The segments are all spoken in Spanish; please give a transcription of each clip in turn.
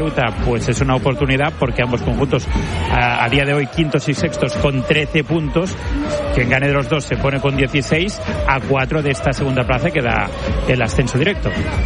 Pues es una oportunidad porque ambos conjuntos a día de hoy quintos y sextos con 13 puntos. Quien gane de los dos se pone con 16 a 4 de esta segunda plaza que da el ascenso directo.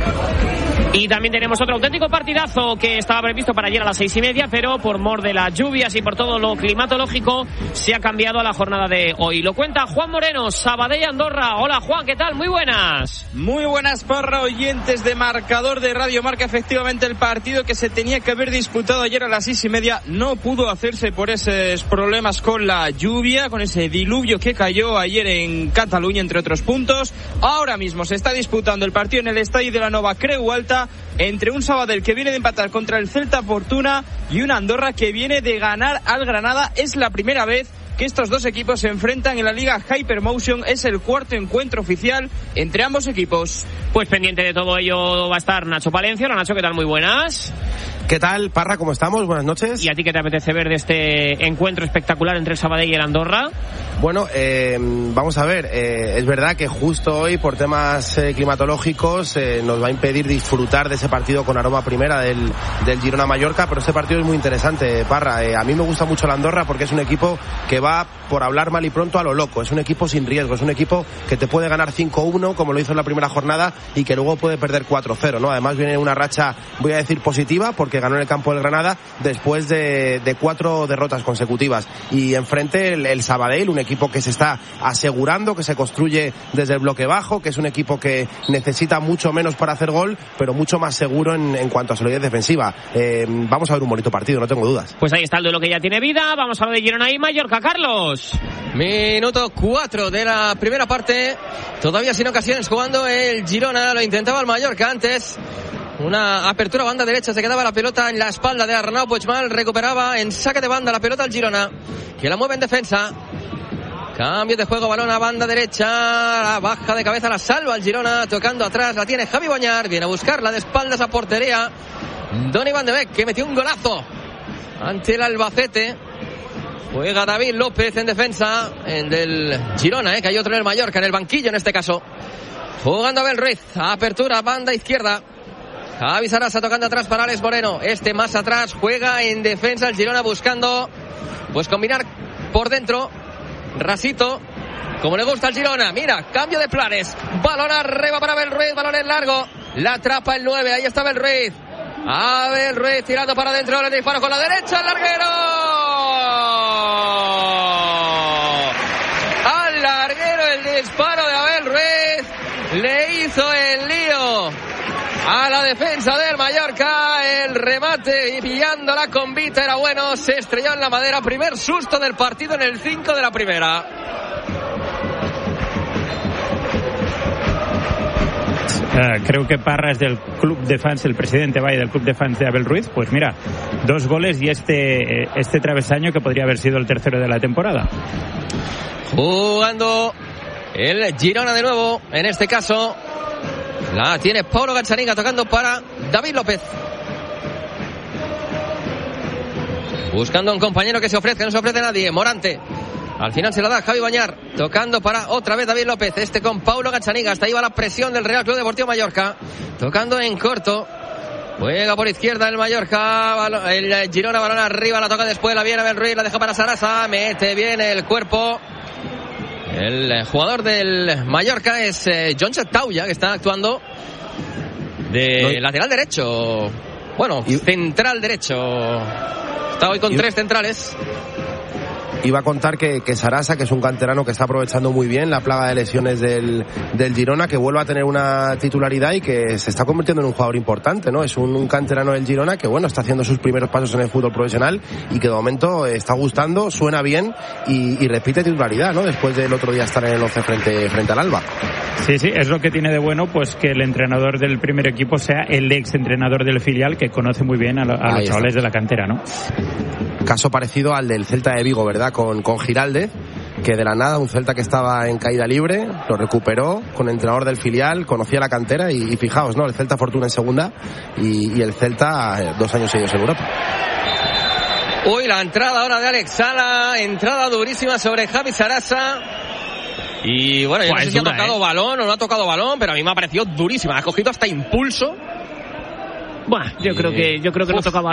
Y también tenemos otro auténtico partidazo que estaba previsto para ayer a las 6:30, pero por mor de las lluvias y por todo lo climatológico se ha cambiado a la jornada de hoy. Lo cuenta Juan Moreno, Sabadell-Andorra. Hola Juan, ¿qué tal? Muy buenas. Muy buenas, Parra, oyentes de Marcador de Radio Marca. Efectivamente, el partido que se tenía que haber disputado ayer a las 6:30 no pudo hacerse por esos problemas con la lluvia, con ese diluvio que cayó ayer en Cataluña, entre otros puntos. Ahora mismo se está disputando el partido en el estadio de la Nova Creu Alta entre un Sabadell que viene de empatar contra el Celta Fortuna y un Andorra que viene de ganar al Granada. Es la primera vez que estos dos equipos se enfrentan en la Liga Hypermotion. Es el cuarto encuentro oficial entre ambos equipos. Pues pendiente de todo ello va a estar Nacho Palencia. Hola Nacho, ¿qué tal? Muy buenas. ¿Qué tal, Parra? ¿Cómo estamos? Buenas noches. ¿Y a ti qué te apetece ver de este encuentro espectacular entre el Sabadell y el Andorra? Bueno, vamos a ver, es verdad que justo hoy por temas climatológicos nos va a impedir disfrutar de ese partido con aroma primera del Girona-Mallorca, pero este partido es muy interesante, Parra. A mí me gusta mucho el Andorra porque es un equipo que va, por hablar mal y pronto, a lo loco. Es un equipo sin riesgo, es un equipo que te puede ganar 5-1 como lo hizo en la primera jornada y que luego puede perder 4-0, ¿no? Además viene una racha, voy a decir, positiva porque ganó en el campo del Granada después de 4 derrotas consecutivas. Y enfrente el Sabadell, un equipo que se está asegurando, que se construye desde el bloque bajo, que es un equipo que necesita mucho menos para hacer gol, pero mucho más seguro en cuanto a solidez defensiva. Vamos a ver un bonito partido, no tengo dudas. Pues ahí está el duelo que ya tiene vida. Vamos a lo de Girona y Mallorca, Carlos. Minuto 4 de la primera parte. Todavía sin ocasiones jugando el Girona. Lo intentaba el Mallorca antes. Una apertura banda derecha, se quedaba la pelota en la espalda de Arnau Puigmal, recuperaba en saque de banda la pelota al Girona, que la mueve en defensa. Cambio de juego, balón a banda derecha, baja de cabeza, la salva el Girona, tocando atrás, la tiene Javi Boñar, viene a buscarla de espaldas a portería. Donny Van de Beek, que metió un golazo ante el Albacete. Juega David López en defensa del Girona, que hay otro en el Mallorca, en el banquillo en este caso. Jugando Abel Ruiz, apertura, banda izquierda. Javi Sarasa tocando atrás para Alex Moreno. Más atrás, juega en defensa el Girona buscando pues combinar por dentro. Rasito, como le gusta al Girona. Mira, cambio de planes. Balón arriba para Abel Ruiz, balón en largo. La atrapa el 9, ahí está Abel Ruiz. Abel Ruiz tirando para adentro, le disparo con la derecha al larguero. Al larguero el disparo de Abel Ruiz. Le hizo el lío a la defensa del Mallorca. El remate y pillando la convita era bueno. Se estrelló en la madera. Primer susto del partido en el 5 de la primera. Creo que Parra es del club de fans, el presidente vaya del club de fans de Abel Ruiz. Pues mira, 2 goles y este travesaño que podría haber sido el tercero de la temporada. Jugando el Girona de nuevo, en este caso la tiene Paulo Gazzaniga tocando para David López. Buscando un compañero que se ofrezca, no se ofrece nadie. Morante. Al final se la da Javi Boñar, tocando para otra vez David López, con Paulo Gazzaniga. Hasta ahí va la presión del Real Club Deportivo Mallorca, tocando en corto. Juega por izquierda el Mallorca, el Girona, balón arriba, la toca después, la viene Abel Ruiz, la deja para Sarasa, mete bien el cuerpo. El jugador del Mallorca es John Tauya, que está actuando de lateral derecho. Bueno, central derecho. Está hoy con 3 centrales. Iba a contar que Sarasa, que es un canterano que está aprovechando muy bien la plaga de lesiones del Girona, que vuelve a tener una titularidad y que se está convirtiendo en un jugador importante, ¿no? Es un canterano del Girona que, bueno, está haciendo sus primeros pasos en el fútbol profesional y que de momento está gustando, suena bien y repite titularidad, ¿no? Después del otro día estar en el 11 frente al Alba. Sí, es lo que tiene de bueno, pues que el entrenador del primer equipo sea el ex entrenador del filial, que conoce muy bien a los chavales de la cantera, ¿no? Caso parecido al del Celta de Vigo, ¿verdad? Con Giraldez, que de la nada, un Celta que estaba en caída libre, lo recuperó con el entrenador del filial, conocía la cantera y fijaos, ¿no? El Celta Fortuna en segunda y el Celta 2 años seguidos en Europa. Uy, la entrada ahora de Alex Sala, entrada durísima sobre Javi Sarasa. Y bueno, yo no sé si ha tocado balón o no ha tocado balón, pero a mí me ha parecido durísima. Ha cogido hasta impulso Bueno, yo creo que no tocaba